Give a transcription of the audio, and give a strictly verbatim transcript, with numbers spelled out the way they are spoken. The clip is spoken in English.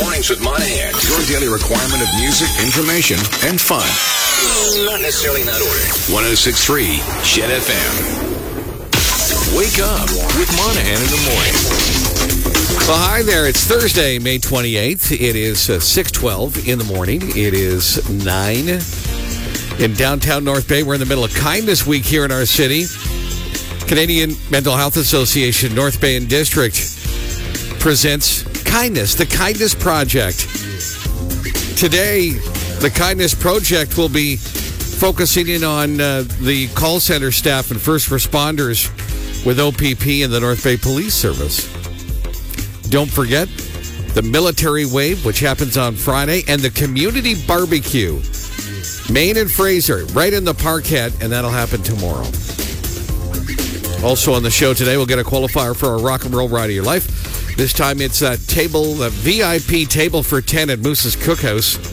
Mornings with Monahan. Your daily requirement of music, information, and fun. Not necessarily in that order. one oh six point three Shed F M. Wake up with Monahan in the morning. Well, hi there. It's Thursday, May twenty-eighth. It is uh, six twelve in the morning. It is nine in downtown North Bay. We're in the middle of Kindness Week here in our city. Canadian Mental Health Association, North Bay and District presents Kindness, the Kindness Project. Today, the Kindness Project will be focusing in on uh, the call center staff and first responders with O P P and the North Bay Police Service. Don't forget the Military Wave, which happens on Friday, and the Community Barbecue. Maine and Fraser, right in the Parkhead, and that'll happen tomorrow. Also on the show today, we'll get a qualifier for our Rock and Roll Ride of Your Life. This time it's a table, a V I P table for ten at Moose's Cookhouse.